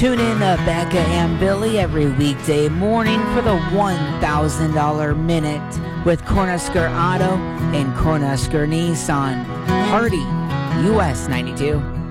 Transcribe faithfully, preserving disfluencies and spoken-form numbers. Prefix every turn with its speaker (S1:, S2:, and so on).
S1: Tune in to Becca and Billy every weekday morning for the one thousand dollars Minute with Cornhusker Auto and Cornhusker Nissan. Hardy, U S ninety-two.